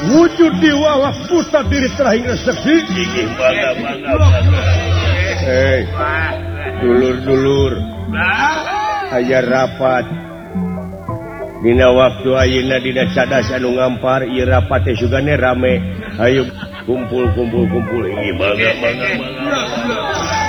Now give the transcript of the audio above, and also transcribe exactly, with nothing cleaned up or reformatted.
wujud di wawah pusat diri terakhir resepsi. Hei, dulur-dulur, aya rapat. Dina waktu ayeuna dina cadas anu ngampar ieu rapat teh sugane rame. Ayo kumpul kumpul kumpul. Ih, bangga bangga bangga.